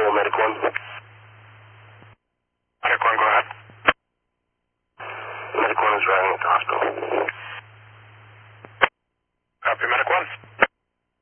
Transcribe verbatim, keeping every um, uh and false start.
Iowa Medic one. Medic one, go ahead. Medic one is arriving at the hospital.